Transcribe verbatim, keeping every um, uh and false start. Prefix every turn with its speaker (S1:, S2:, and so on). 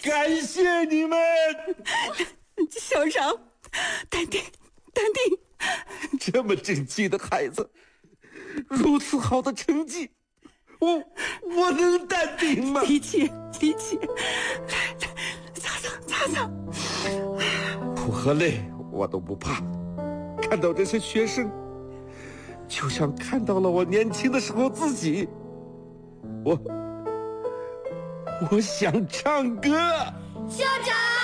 S1: 感谢你们。
S2: 校长，淡定，淡定。
S1: 这么争气的孩子，如此好的成绩，我我能淡定吗？
S2: 理解，理解。来来，擦擦擦擦。
S1: 苦和累我都不怕，看到这些学生，就像看到了我年轻的时候自己。我我想唱歌。
S3: 校长。